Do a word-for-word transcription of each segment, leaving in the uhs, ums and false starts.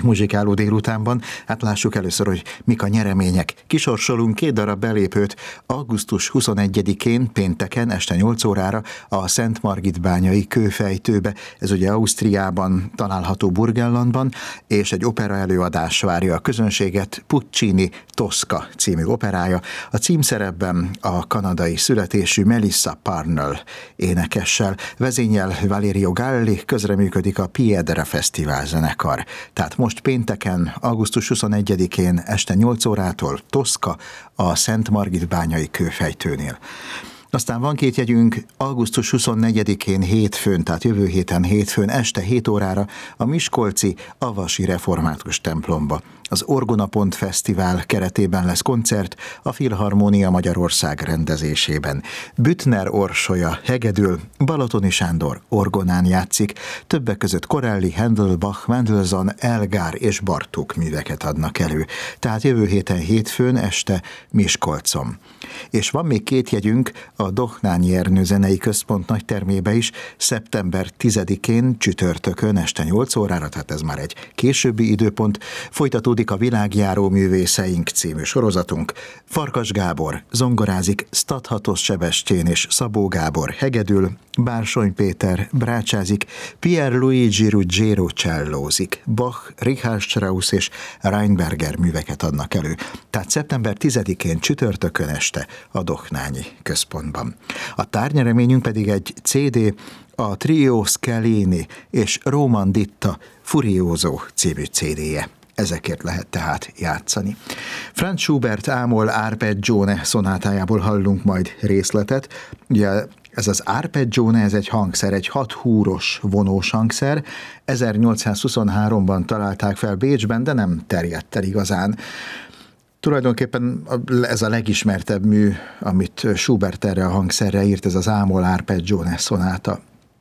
muzsikáló délutánban. Hát lássuk először, hogy mik a nyeremények. Kisorsolunk két darab belépőt augusztus huszonegyedikén, pénteken este nyolc órára a Szent Margit-bányai kőfejtőbe. Ez ugye Ausztriában található Burgenlandban, és egy opera előadás várja a közönséget, Puccini Tosca című operája. A címszerepben a kanadai születésű Melissa Parnell énekessel, vezényel Valerio Galli, közreműködik a Piedra Fesztivál zenekar. Tehát most pénteken, augusztus huszonegyedikén este nyolc órától Tosca a Szent Margit-bányai kőfejtőnél. Aztán van két jegyünk augusztus huszonnegyedikén hétfőn, tehát jövő héten hétfőn este hét órára a miskolci Avasi Református templomba. Az Orgonapont Fesztivál keretében lesz koncert a Filharmónia Magyarország rendezésében. Büttner Orsolya hegedül, Balatoni Sándor orgonán játszik, többek között Corelli, Handel, Bach, Mendelssohn, Elgár és Bartók műveket adnak elő. Tehát jövő héten hétfőn este Miskolcon. És van még két jegyünk a Dohnányi Ernő Zenei Központ nagytermébe is, szeptember tizedikén csütörtökön este nyolc órára, tehát ez már egy későbbi időpont, folytatódik a Világjáró művészeink című sorozatunk. Farkas Gábor zongorázik, Stadhatos Sebestyén és Szabó Gábor hegedül, Bársony Péter brácsázik, Pierluigi Ruggiero csellózik, Bach, Richard Strauss és Reinberger műveket adnak elő. Tehát szeptember tizedikén csütörtökön este a Dohnányi Központban. A tárnyreményünk pedig egy cé dé, a Trio Scalini és Roman Ditta Furioso című cé déje. Ezekért lehet tehát játszani. Franz Schubert ámol Arpeggione szonátájából hallunk majd részletet. Ugye ez az Arpeggione, ez egy hangszer, egy hat húros vonós hangszer. ezernyolcszázhuszonháromban találták fel Bécsben, de nem terjedt el igazán. Tulajdonképpen ez a legismertebb mű, amit Schubert erre a hangszerre írt, ez az ámol Arpeggione szonáta.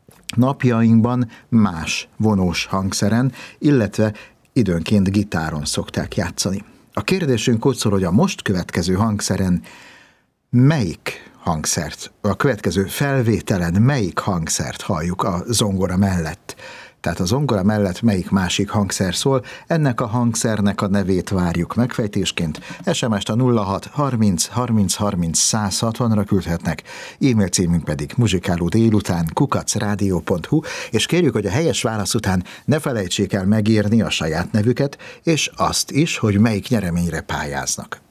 Napjainkban más vonós hangszeren, illetve időnként gitáron szokták játszani. A kérdésünk ott szól, hogy a most következő hangszeren melyik hangszert, a következő felvételen melyik hangszert halljuk a zongora mellett. Tehát a zongora mellett melyik másik hangszer szól, ennek a hangszernek a nevét várjuk megfejtésként. es em est a nulla hat harminc harminc harminc száz hatvanra küldhetnek, e-mail címünk pedig muzsikáló délután kukac rádió pont hu, és kérjük, hogy a helyes válasz után ne felejtsék el megírni a saját nevüket, és azt is, hogy melyik nyereményre pályáznak.